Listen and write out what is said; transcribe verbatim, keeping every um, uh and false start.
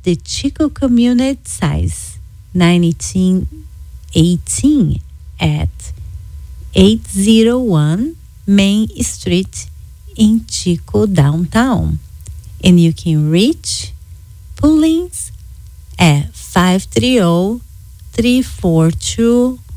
the Chico Community Size, nineteen eighteen, at eight oh one Main Street in Chico downtown. And you can reach Pullings at five three zero, three four two,